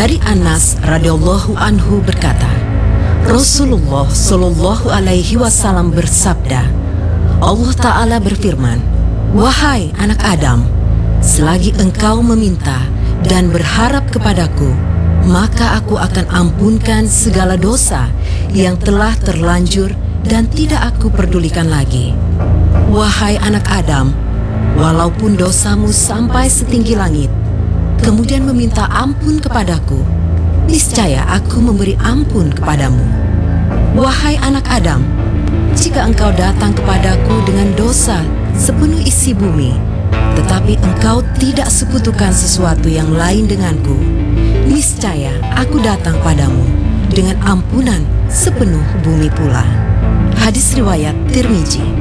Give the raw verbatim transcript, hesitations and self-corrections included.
Dari Anas radhiyallahu anhu berkata, Rasulullah Shallallahu alaihi wasallam bersabda, Allah Ta'ala berfirman, "Wahai anak Adam, selagi engkau meminta dan berharap kepadaku, maka aku akan ampunkan segala dosa yang telah terlanjur dan tidak aku pedulikan lagi. Wahai anak Adam, walaupun dosamu sampai setinggi langit, kemudian meminta ampun kepadaku, niscaya aku memberi ampun kepadamu. Wahai anak Adam, jika engkau datang kepadaku dengan dosa sepenuh isi bumi, tetapi engkau tidak sekutukan sesuatu yang lain denganku, niscaya aku datang padamu dengan ampunan sepenuh bumi pula." Hadis riwayat Tirmizi.